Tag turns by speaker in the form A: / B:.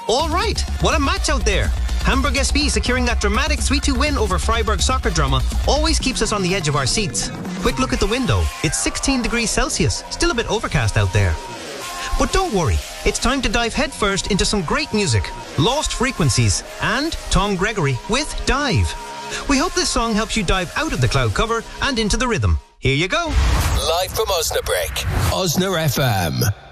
A: All right, what a match out there. Hamburg SB securing that dramatic 3-2 win over Freiburg Soccer Drama always keeps us on the edge of our seats. Quick look at the window. It's 16 degrees Celsius, still a bit overcast out there. But don't worry, it's time to dive headfirst into some great music, Lost Frequencies, and Tom Gregory with Dive. We hope this song helps you dive out of the cloud cover and into the rhythm. Here you go.
B: Live from Osnabrück, Osna FM.